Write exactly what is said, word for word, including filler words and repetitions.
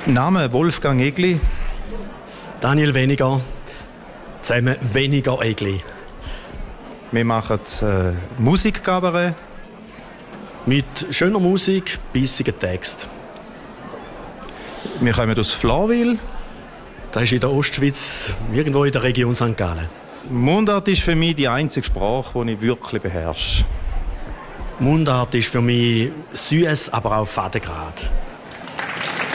Name Wolfgang Egli. Daniel Weniger. Zusammen Weniger Egli. Wir machen äh, Musikkabarett. Mit schöner Musik, bissigen Text. Wir kommen aus Flawil. Das ist in der Ostschweiz, irgendwo in der Region Sankt Gallen. Mundart ist für mich die einzige Sprache, die ich wirklich beherrsche. Mundart ist für mich süß, aber auch fadengrad.